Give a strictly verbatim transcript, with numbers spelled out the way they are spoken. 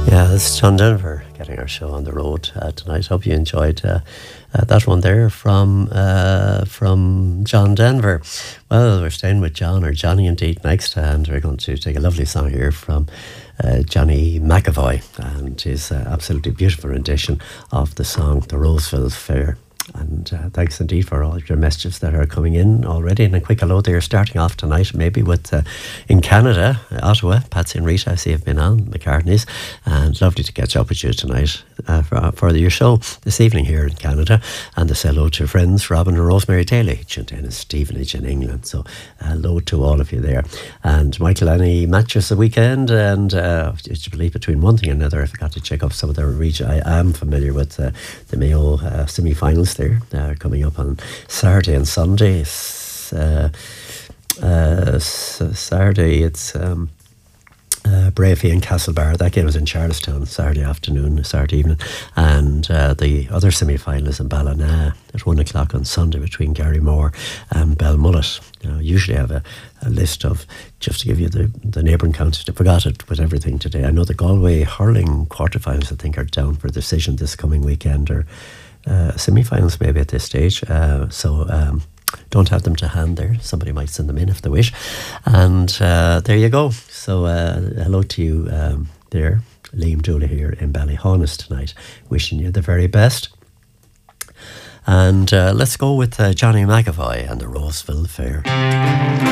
Yeah, this is John Denver getting our show on the road uh, tonight. Hope you enjoyed uh, uh, that one there from uh, from John Denver. Well, we're staying with John, or Johnny indeed, next, and we're going to take a lovely song here from uh, Johnny McAvoy and his uh, absolutely beautiful rendition of the song The Roseville Fair. And uh, thanks indeed for all of your messages that are coming in already. And a quick hello there, starting off tonight maybe with uh, in Canada, Ottawa, Patsy and Rita, I see have been on McCartney's, and lovely to catch up with you tonight uh, for, for your show this evening here in Canada. And to say hello to friends Robin and Rosemary Daly, Dennis Stevenage in England. So hello to all of you there. And Michael, any matches the weekend? And uh, you believe between one thing and another, I forgot to check off some of the region. I am familiar with uh, the Mayo uh, semi-finals there uh, coming up on Saturday and Sunday. Uh, uh, Saturday it's um, uh, Bravey and Castlebar. That game was in Charlestown Saturday afternoon, Saturday evening, and uh, the other semi-final is in Ballina at one o'clock on Sunday between Garrymore and Belmullet. You know, usually I have a, a list of, just to give you the, the neighbouring counties. I forgot it with everything today. I know the Galway hurling quarterfinals I think are down for decision this coming weekend, or Uh, semi-finals maybe at this stage, uh, so um, don't have them to hand there. Somebody might send them in if they wish. And uh, there you go. So uh, hello to you um, there, Liam Dooley here in Ballyhonus tonight, wishing you the very best. And uh, let's go with uh, Johnny McAvoy and the Roseville Fair.